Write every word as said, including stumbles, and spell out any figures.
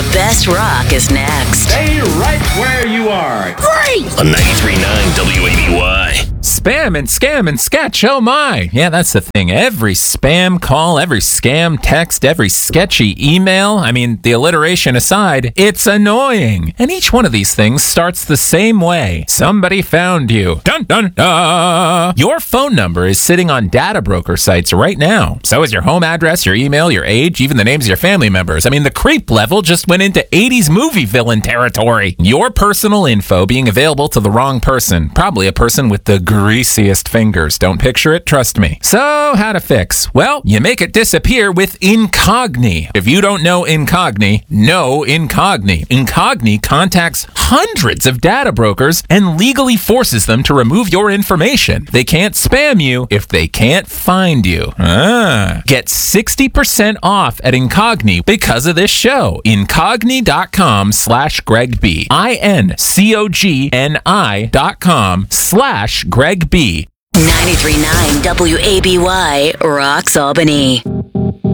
The best rock is next. Stay right where you are. Great! On ninety-three point nine W A B Y. Spam and scam and sketch, oh my. Yeah, that's the thing. Every spam call, every scam text, every sketchy email, I mean, the alliteration aside, it's annoying. And each one of these things starts the same way. Somebody found you. Dun dun dun. Your phone number is sitting on data broker sites right now. So is your home address, your email, your age, even the names of your family members. I mean, the creep level just went into eighties movie villain territory. Your personal info being available to the wrong person. Probably a person with the greasiest fingers. Don't picture it, trust me. So, how to fix? Well, you make it disappear with Incogni. If you don't know Incogni, know Incogni. Incogni contacts hundreds of data brokers and legally forces them to remove your information. They can't spam you if they can't find you. Ah. Get sixty percent off at Incogni because of this show. Incogni.com slash Greg B. I-N-C-O-G-N-I dot com slash Greg B. ninety-three point nine W A B Y rocks Albany.